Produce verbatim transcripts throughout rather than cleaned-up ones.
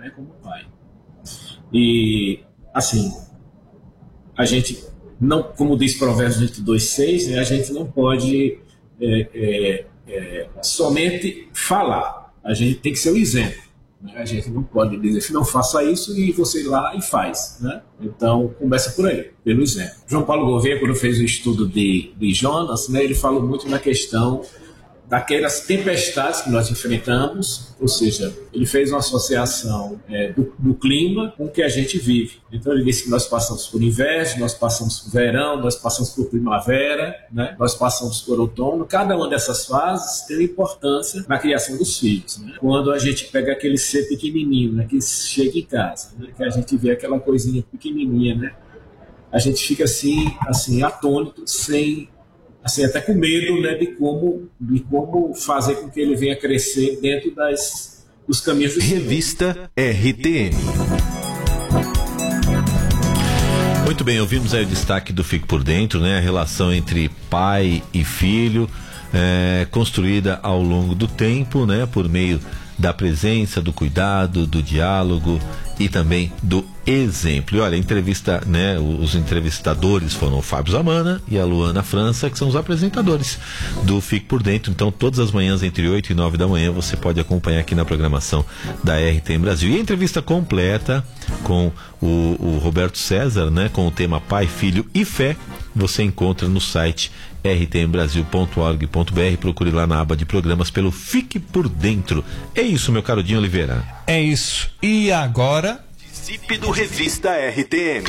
né, como pai. E, assim, a gente não, como diz Provérbios vinte e dois, seis, né, a gente não pode é, é, é, somente falar, a gente tem que ser o exemplo. A gente não pode dizer que não faça isso e você ir lá e faz, né? Então começa por aí, pelo exemplo. João Paulo Gouveia, quando fez o estudo de, de Jonas, né, ele falou muito na questão daquelas tempestades que nós enfrentamos, ou seja, ele fez uma associação é, do, do clima com o que a gente vive. Então ele disse que nós passamos por inverno, nós passamos por verão, nós passamos por primavera, né? Nós passamos por outono. Cada uma dessas fases tem importância na criação dos filhos, né? Quando a gente pega aquele ser pequenininho, né, que chega em casa, né, que a gente vê aquela coisinha pequenininha, né, a gente fica assim, assim atônito, sem assim, até com medo, né, de como, de como fazer com que ele venha crescer dentro das, dos caminhos do Revista R T M. Muito bem, ouvimos aí o destaque do Fique por Dentro, né, a relação entre pai e filho, é, construída ao longo do tempo, né, por meio da presença, do cuidado, do diálogo e também do exemplo. E olha, a entrevista, né, os entrevistadores foram o Fábio Zamana e a Luana França, que são os apresentadores do Fique por Dentro. Então, todas as manhãs entre oito e nove da manhã você pode acompanhar aqui na programação da R T M Brasil. E a entrevista completa com o, o Roberto César, né, com o tema Pai, Filho e Fé, você encontra no site r t m brasil ponto org ponto b r. Procure lá na aba de programas pelo Fique por Dentro. É isso, meu caro Dinho Oliveira. É isso. E agora, participe do Revista R T M.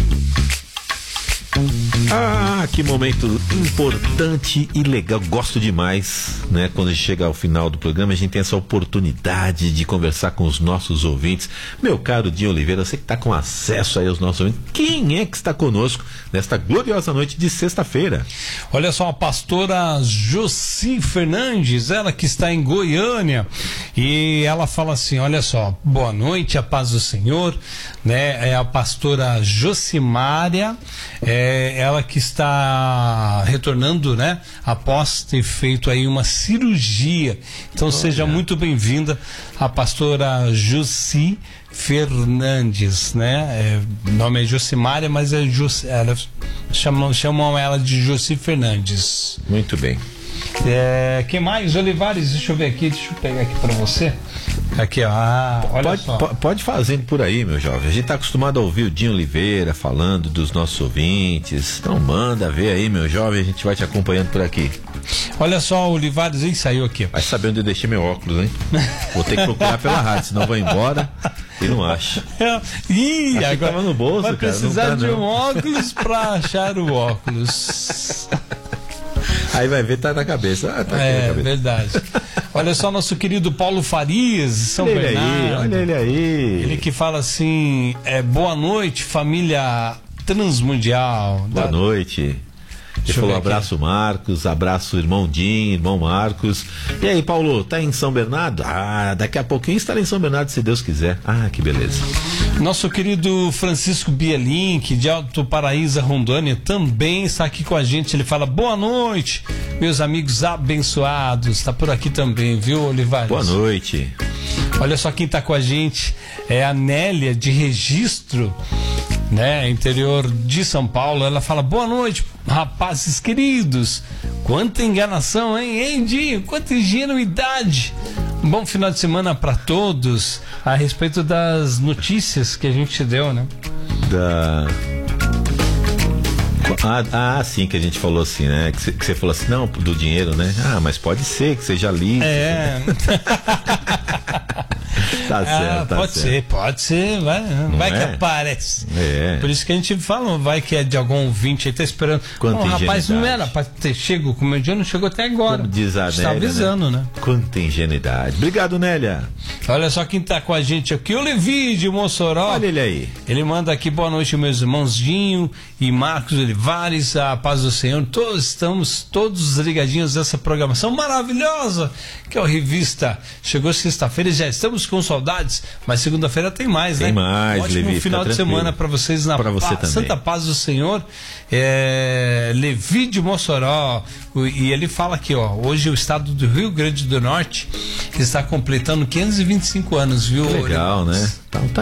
Ah, que momento importante e legal. Gosto demais, né? Quando a gente chega ao final do programa, a gente tem essa oportunidade de conversar com os nossos ouvintes. Meu caro Dinho Oliveira, você que está com acesso aí aos nossos ouvintes, quem é que está conosco nesta gloriosa noite de sexta-feira? Olha só, a pastora Josi Fernandes, ela que está em Goiânia, e ela fala assim, olha só, boa noite, a paz do Senhor, né? É a pastora Josimária, é ela que está retornando, né, após ter feito aí uma cirurgia. Então, olha, seja muito bem-vinda a pastora Josi Fernandes, né? É, o nome é Josimária, mas é Josi, ela, chamam, chamam ela de Josi Fernandes. Muito bem. É, quem mais? Olivares, deixa eu ver aqui, deixa eu pegar aqui para você. Aqui, ó. Ah, olha pode, só. Pode fazendo por aí, meu jovem. A gente tá acostumado a ouvir o Dinho Oliveira falando dos nossos ouvintes. Então manda ver aí, meu jovem, a gente vai te acompanhando por aqui. Olha só, o Olivares, hein, saiu aqui. Vai saber onde eu deixei meu óculos, hein? Vou ter que procurar pela rádio, senão vou embora e não acho. É, ih, Achei agora tava no bolso, vai cara. precisar Não tá, de não. um óculos pra achar o óculos. Aí vai ver, tá na cabeça. Ah, tá aqui É, na cabeça. verdade. Olha só, nosso querido Paulo Farias, São Olha ele Bernardo. aí, olha ele aí. Ele que fala assim, é, boa noite, família transmundial. Boa Da... noite. Ele Deixa eu falou ver abraço Marcos, abraço irmão Dinho, irmão Marcos. E aí, Paulo, tá em São Bernardo? Ah, daqui a pouquinho estará em São Bernardo, se Deus quiser. Ah, que beleza. Nosso querido Francisco Bielink, de Alto Paraíso, Rondônia, também está aqui com a gente. Ele fala, boa noite, meus amigos abençoados. Está por aqui também, viu, Olivares? Boa noite. Olha só quem está com a gente, é a Nélia, de Registro, né, interior de São Paulo. Ela fala, boa noite, rapazes queridos. Quanta enganação, hein, hein, Dinho? Quanta ingenuidade. Um bom final de semana para todos. A respeito das notícias que a gente deu, né? Da... Ah, ah, sim, que a gente falou assim, né? Que você falou assim, não, do dinheiro, né? Ah, mas pode ser que seja lícito. É. Tá certo, ah, tá pode certo. ser, pode ser, vai, vai é? que aparece. É. Por isso que a gente fala, vai que é de algum ouvinte aí, tá esperando. Quanta oh, rapaz, não ingenuidade. era pra ter chego com o meu dia, não chegou até agora. Como diz a Está Nélia, avisando, né? né? Quanta ingenuidade. Obrigado, Nélia. Olha só quem tá com a gente aqui, o Levi de Mossoró. Olha ele aí. Ele manda aqui, boa noite, meus irmãos Dinho e Marcos Olivares, a paz do Senhor. Todos estamos todos ligadinhos nessa programação maravilhosa que é o Revista. Chegou sexta-feira e já estamos com saudades, mas segunda-feira tem mais, tem né? Tem mais, um ótimo Levi, final de semana para vocês na pra você pa- Santa Paz do Senhor. É, Levi de Mossoró, o, e ele fala aqui, ó, hoje o estado do Rio Grande do Norte está completando quinhentos e vinte e cinco anos, viu? Legal, né? Então tá